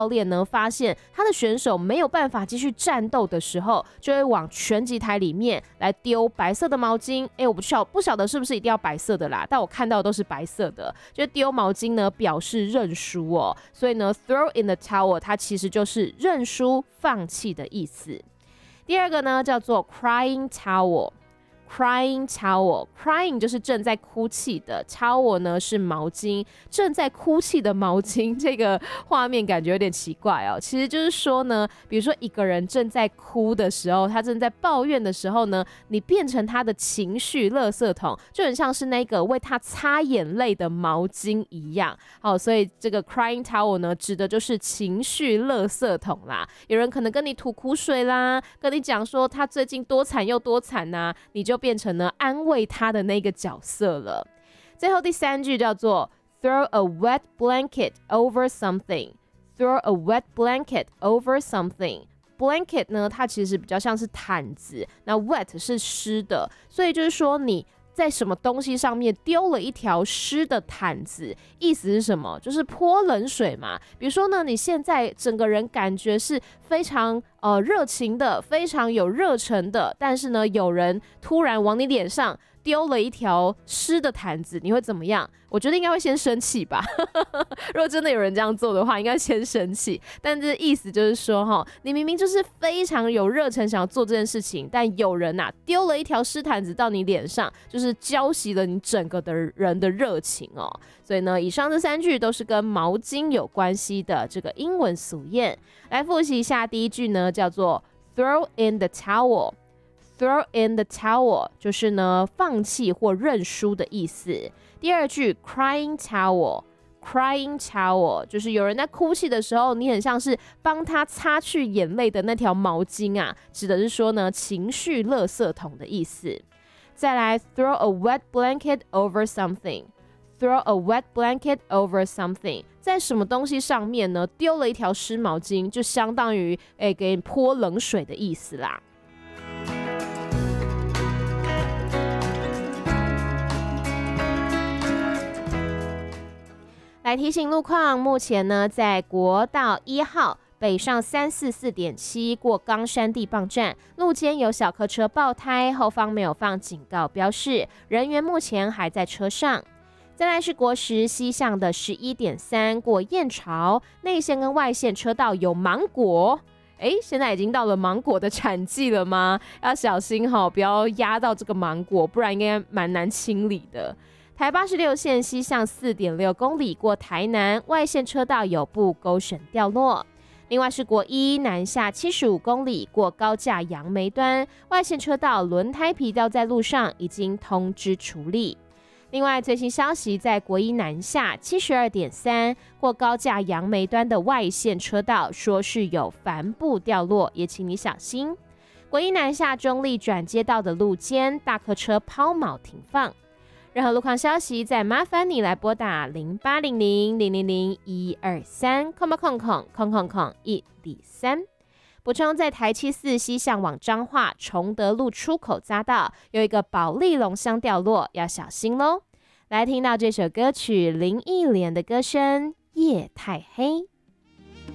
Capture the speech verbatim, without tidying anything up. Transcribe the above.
教练呢发现他的选手没有办法继续战斗的时候，就会往拳击台里面来丢白色的毛巾。哎，我不晓不晓得是不是一定要白色的啦，但我看到的都是白色的，就丢毛巾呢表示认输哦。所以呢 ，throw in the towel 它其实就是认输、放弃的意思。第二个呢叫做 crying towel。Crying towel， crying 就是正在哭泣的 ，towel 呢是毛巾，正在哭泣的毛巾，这个画面感觉有点奇怪哦。其实就是说呢，比如说一个人正在哭的时候，他正在抱怨的时候呢，你变成他的情绪垃圾桶，就很像是那个为他擦眼泪的毛巾一样。好，所以这个 crying towel 呢，指的就是情绪垃圾桶啦。有人可能跟你吐苦水啦，跟你讲说他最近多惨又多惨呐，你就变成呢安慰他的那个角色了。最后第三句叫做 throw a wet blanket over something。 throw a wet blanket over something。 blanket 呢它其实比较像是毯子，那 wet 是湿的，所以就是说你在什么东西上面丢了一条湿的毯子，意思是什么？就是泼冷水嘛。比如说呢，你现在整个人感觉是非常呃热情的，非常有热忱的，但是呢，有人突然往你脸上丢了一条湿的毯子，你会怎么样？我觉得应该会先生气吧。如果真的有人这样做的话，应该先生气。但这意思就是说，哈，你明明就是非常有热忱想要做这件事情，但有人呐、啊、丢了一条湿毯子到你脸上，就是浇熄了你整个的人的热情哦。所以呢，以上这三句都是跟毛巾有关系的这个英文俗谚。来复习一下，第一句呢叫做 throw in the towel。Throw in the towel 就是呢放弃或认输的意思。第二句 crying towel， crying towel 就是有人在哭泣的时候，你很像是帮他擦去眼泪的那条毛巾啊，指的是说呢情绪垃圾桶的意思。再来 throw a wet blanket over something。Throw a wet blanket over something， 在什么东西上面呢丢了一条湿毛巾，就相当于诶给你泼冷水的意思啦。来提醒路况，目前呢在国道一号北上三四四点七过冈山地磅站，路肩有小客车爆胎，后方没有放警告标示，人员目前还在车上。再来是国十西向的十一点三过燕巢，内线跟外线车道有芒果。哎，现在已经到了芒果的产季了吗？要小心哈，不要压到这个芒果，不然应该蛮难清理的。台八十六线西向 四点六公里过台南，外线车道有部勾绳掉落。另外是国一南下七十五公里过高架杨梅端，外线车道轮胎皮掉在路上，已经通知处理。另外最新消息，在国一南下 七十二点三 过高架杨梅端的外线车道，说是有帆布掉落，也请你小心。国一南下中立转接道的路肩，大客车抛锚停放。任何路况消息，再麻烦你来拨打零八零零零零零一二三空空空空空空一零三。补充，在台七四西向往彰化崇德路出口匝道有一个保利龙箱掉落，要小心咯。来听到这首歌曲林忆莲的歌声《夜太黑》。